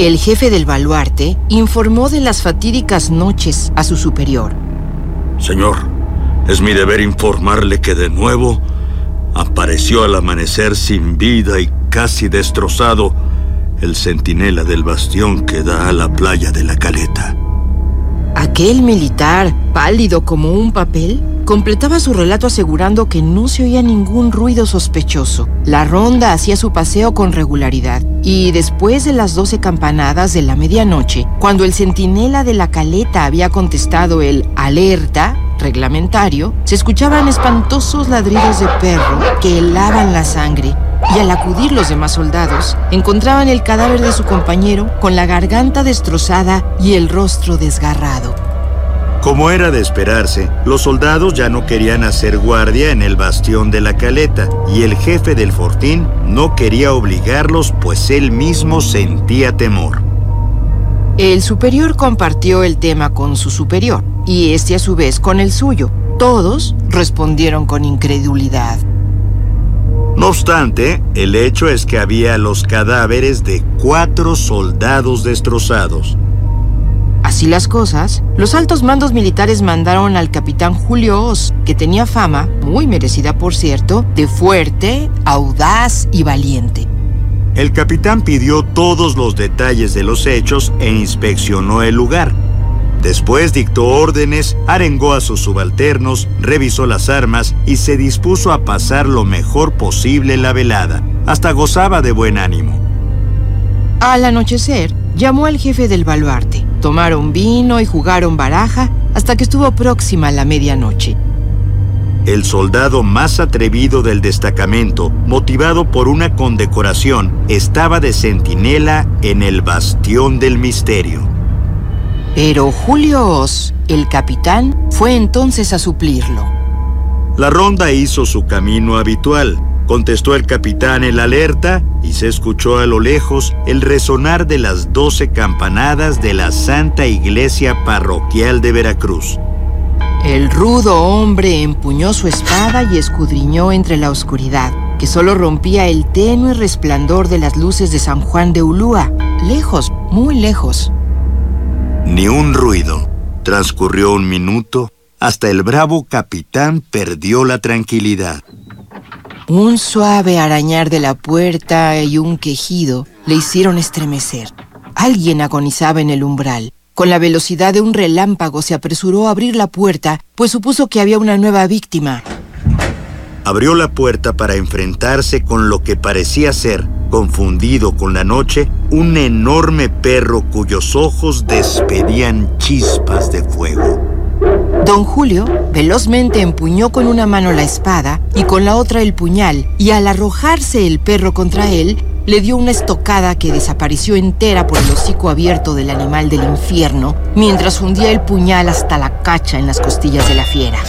El jefe del baluarte informó de las fatídicas noches a su superior. Señor, es mi deber informarle que de nuevo apareció al amanecer sin vida y casi destrozado el centinela del bastión que da a la playa de la Caleta. Aquel militar, pálido como un papel, completaba su relato asegurando que no se oía ningún ruido sospechoso. La ronda hacía su paseo con regularidad y después de las 12 campanadas de la medianoche, cuando el centinela de la Caleta había contestado el alerta reglamentario, se escuchaban espantosos ladridos de perro que helaban la sangre, y al acudir los demás soldados, encontraban el cadáver de su compañero con la garganta destrozada y el rostro desgarrado. Como era de esperarse, los soldados ya no querían hacer guardia en el bastión de la Caleta, y el jefe del fortín no quería obligarlos, pues él mismo sentía temor. El superior compartió el tema con su superior, y este a su vez con el suyo. Todos respondieron con incredulidad. No obstante, el hecho es que había los cadáveres de 4 soldados destrozados. Así las cosas, los altos mandos militares mandaron al capitán Julio Oss, que tenía fama, muy merecida por cierto, de fuerte, audaz y valiente. El capitán pidió todos los detalles de los hechos e inspeccionó el lugar. Después dictó órdenes, arengó a sus subalternos, revisó las armas y se dispuso a pasar lo mejor posible la velada. Hasta gozaba de buen ánimo. Al anochecer, llamó al jefe del baluarte. Tomaron vino y jugaron baraja hasta que estuvo próxima la medianoche. El soldado más atrevido del destacamento, motivado por una condecoración, estaba de centinela en el bastión del misterio. Pero Julio Oss, el capitán, fue entonces a suplirlo. La ronda hizo su camino habitual. Contestó el capitán el alerta y se escuchó a lo lejos el resonar de las 12 campanadas de la Santa Iglesia Parroquial de Veracruz. El rudo hombre empuñó su espada y escudriñó entre la oscuridad, que solo rompía el tenue resplandor de las luces de San Juan de Ulúa, lejos, muy lejos. Ni un ruido. Transcurrió un minuto hasta el bravo capitán perdió la tranquilidad. Un suave arañar de la puerta y un quejido le hicieron estremecer. Alguien agonizaba en el umbral. Con la velocidad de un relámpago se apresuró a abrir la puerta, pues supuso que había una nueva víctima. Abrió la puerta para enfrentarse con lo que parecía ser, confundido con la noche, un enorme perro cuyos ojos despedían chispas de fuego. Don Julio velozmente empuñó con una mano la espada y con la otra el puñal, y al arrojarse el perro contra él, le dio una estocada que desapareció entera por el hocico abierto del animal del infierno, mientras hundía el puñal hasta la cacha en las costillas de la fiera.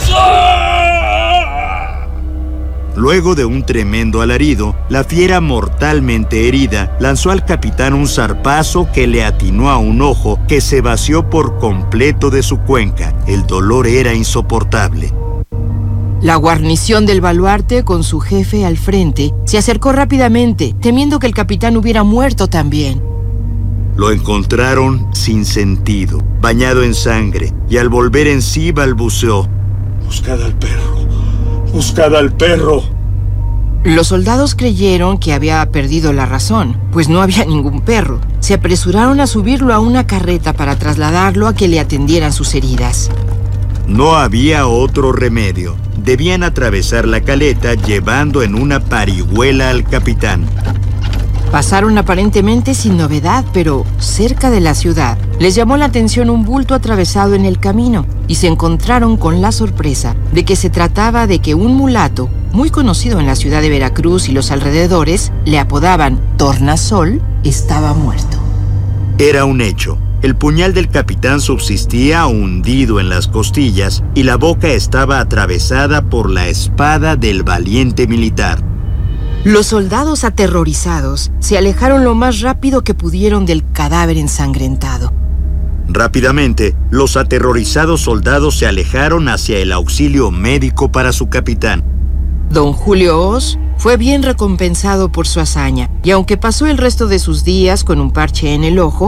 Luego de un tremendo alarido, la fiera mortalmente herida lanzó al capitán un zarpazo que le atinó a un ojo que se vació por completo de su cuenca. El dolor era insoportable. La guarnición del baluarte, con su jefe al frente, se acercó rápidamente, temiendo que el capitán hubiera muerto también. Lo encontraron sin sentido, bañado en sangre, y al volver en sí balbuceó: «Buscad al perro. ¡Buscad al perro!». Los soldados creyeron que había perdido la razón, pues no había ningún perro. Se apresuraron a subirlo a una carreta para trasladarlo a que le atendieran sus heridas. No había otro remedio. Debían atravesar la caleta llevando en una parihuela al capitán. Pasaron aparentemente sin novedad, pero cerca de la ciudad les llamó la atención un bulto atravesado en el camino y se encontraron con la sorpresa de que se trataba de que un mulato, muy conocido en la ciudad de Veracruz y los alrededores, le apodaban Tornasol, estaba muerto. Era un hecho. El puñal del capitán subsistía hundido en las costillas y la boca estaba atravesada por la espada del valiente militar. Los soldados aterrorizados se alejaron lo más rápido que pudieron del cadáver ensangrentado. Rápidamente, los aterrorizados soldados se alejaron hacia el auxilio médico para su capitán. Don Julio Oss fue bien recompensado por su hazaña, y aunque pasó el resto de sus días con un parche en el ojo,